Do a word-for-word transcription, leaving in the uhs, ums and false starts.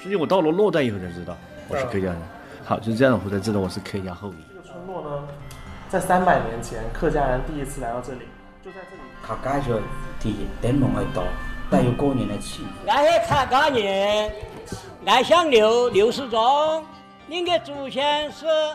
实际我到了洛段以后才知道我是客家人。好，就这样我才知道我是客家后裔。 这个村落呢，在三百年前客家人第一次来到这里，就在这里。 客家人的灯笼爱多，带有过年的气氛。 俺是客家人，俺姓刘，刘世忠，您的祖先是